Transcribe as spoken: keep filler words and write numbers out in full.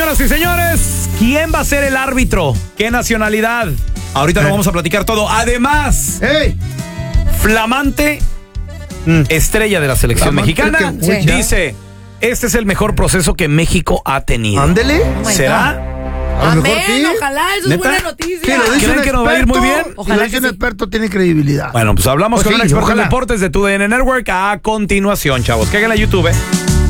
Señoras y señores, ¿quién va a ser el árbitro? ¿Qué nacionalidad? Ahorita lo vamos a platicar todo. Además, ¡Ey! flamante mm. estrella de la selección Flamante mexicana que- sí. dice, este es el mejor proceso que México ha tenido. Ándele. Oh my ¿Será? A lo mejor Amén, sí. ojalá, eso es ¿Neta? buena Sí, noticia. lo dice ¿Creen un que nos va a ir muy bien? experto, Ojalá lo dice que un sí. experto, tiene credibilidad. Bueno, pues hablamos Pues con sí, un experto ojalá. en deportes de tu D N Network a continuación, chavos. Que hagan la YouTube. ¿eh?